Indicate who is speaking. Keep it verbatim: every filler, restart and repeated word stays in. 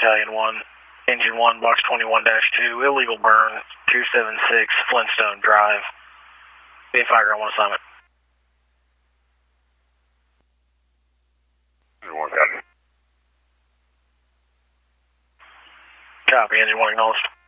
Speaker 1: Battalion one, Engine one, Box twenty-one dash two, illegal burn, two seven six, Flintstone Drive. Be fire on one assignment.
Speaker 2: Engine one, got it.
Speaker 1: Copy, Engine one acknowledged.